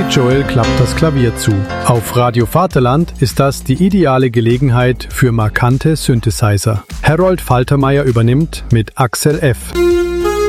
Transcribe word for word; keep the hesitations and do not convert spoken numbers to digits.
Joel klappt das Klavier zu. Auf Radio Vaterland ist das die ideale Gelegenheit für markante Synthesizer. Harold Faltermeier übernimmt mit Axel F.